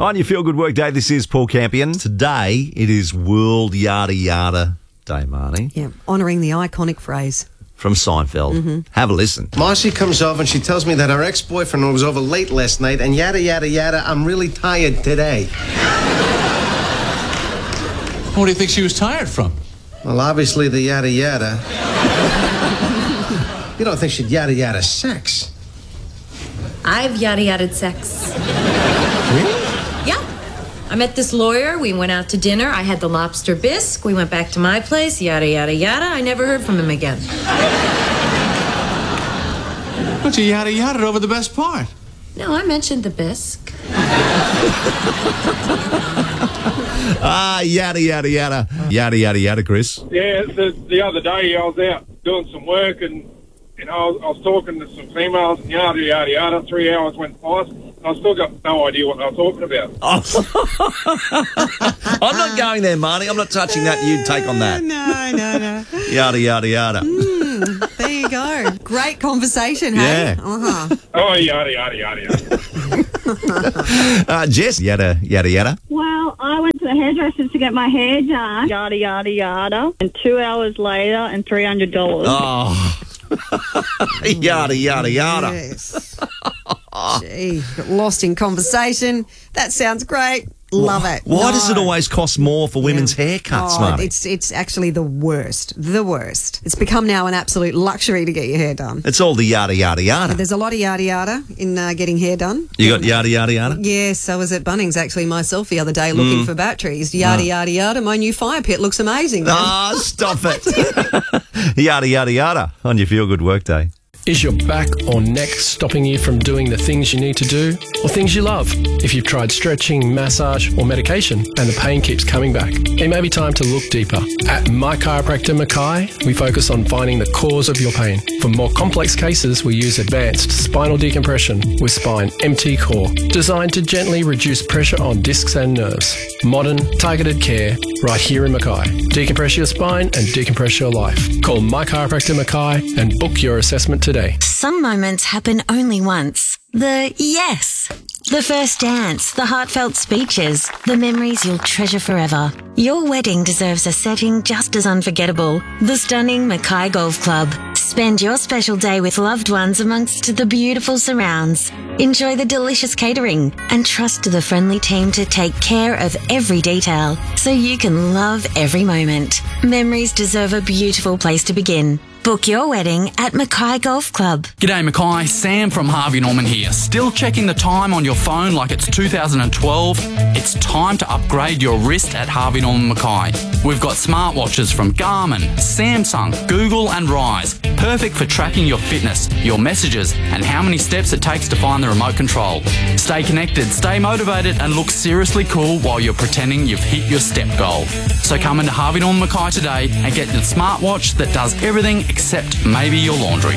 On your Feel Good Work Day, this is Paul Campion. Today, it is World Yada Yada Day, Marnie. Yeah, honouring the iconic phrase. From Seinfeld. Mm-hmm. Have a listen. Marcy comes over and she tells me that her ex-boyfriend was over late last night and yada, yada, yada, I'm really tired today. What do you think she was tired from? Well, obviously the yada, yada. You don't think she'd yada, yada sex? I've yada-yada'd sex. Really? Yeah. I met this lawyer. We went out to dinner. I had the lobster bisque. We went back to my place. Yada, yada, yada. I never heard from him again. But you yada-yada'd over the best part. No, I mentioned the bisque. Yada, yada, yada. Yada, yada, yada, Chris. Yeah, the other day I was out doing some work and I was talking to some females and yada, yada, yada. 3 hours went past and I still got no idea what they were talking about. Oh. I'm not going there, Marnie. I'm not touching that. You take on that. No. Yada, yada, yada. There you go. Great conversation, hey? Yeah. Uh-huh. Oh, yada, yada, yada, yada. Jess, yada, yada, yada. Well, I went to the hairdresser to get my hair done. Yada, yada, yada. And 2 hours later and $300. Oh. Yada, yada, yada. Yes. Gee, got lost in conversation. That sounds great. Love it. Why does it always cost more for women's haircuts, Marty? It's actually the worst. The worst. It's become now an absolute luxury to get your hair done. It's all the yada, yada, yada. There's a lot of yada yada in getting hair done. You got yada, yada, yada? Yes, I was at Bunnings actually myself the other day looking for batteries. Yada, yada, yada. My new fire pit looks amazing. Ah, stop it. Yada, yada, yada on your Feel Good Work Day. Is your back or neck stopping you from doing the things you need to do or things you love? If you've tried stretching, massage or medication and the pain keeps coming back, it may be time to look deeper. At My Chiropractor Mackay, we focus on finding the cause of your pain. For more complex cases, we use advanced spinal decompression with Spine MT Core, designed to gently reduce pressure on discs and nerves. Modern, targeted care right here in Mackay. Decompress your spine and decompress your life. Call My Chiropractor Mackay and book your assessment today. Some moments happen only once. The yes. The first dance, the heartfelt speeches, the memories you'll treasure forever. Your wedding deserves a setting just as unforgettable. The stunning Mackay Golf Club. Spend your special day with loved ones amongst the beautiful surrounds. Enjoy the delicious catering and trust the friendly team to take care of every detail so you can love every moment. Memories deserve a beautiful place to begin. Book your wedding at Mackay Golf Club. G'day Mackay, Sam from Harvey Norman here. Still checking the time on your phone like it's 2012? It's time to upgrade your wrist at Harvey Norman Mackay. We've got smartwatches from Garmin, Samsung, Google and Rise. Perfect for tracking your fitness, your messages and how many steps it takes to find the remote control. Stay connected, stay motivated and look seriously cool while you're pretending you've hit your step goal. So come into Harvey Norman Mackay today and get the smartwatch that does everything except maybe your laundry.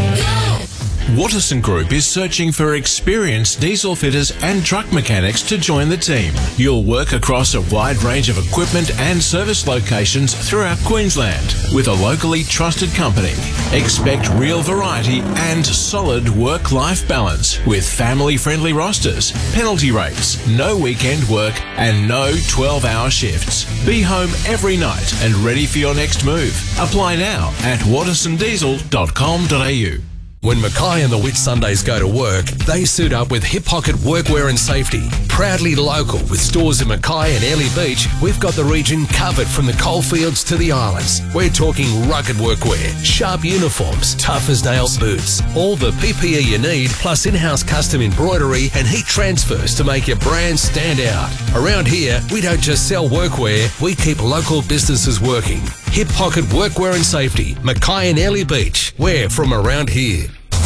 Watterson Group is searching for experienced diesel fitters and truck mechanics to join the team. You'll work across a wide range of equipment and service locations throughout Queensland with a locally trusted company. Expect real variety and solid work-life balance with family-friendly rosters, penalty rates, no weekend work and no 12-hour shifts. Be home every night and ready for your next move. Apply now at wattersondiesel.com.au. When Mackay and the Whitsundays go to work, they suit up with Hip Pocket Workwear and Safety. Proudly local with stores in Mackay and Airlie Beach, we've got the region covered from the coalfields to the islands. We're talking rugged workwear, sharp uniforms, tough as nails boots, all the PPE you need, plus in-house custom embroidery and heat transfers to make your brand stand out. Around here, we don't just sell workwear, we keep local businesses working. Hip Pocket Workwear and Safety, Mackay and Airlie Beach. We're from around here.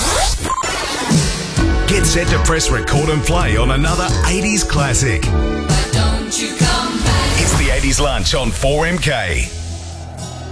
Get set to press record and play on another 80s classic. But don't you come back. It's the 80s Lunch on 4MK.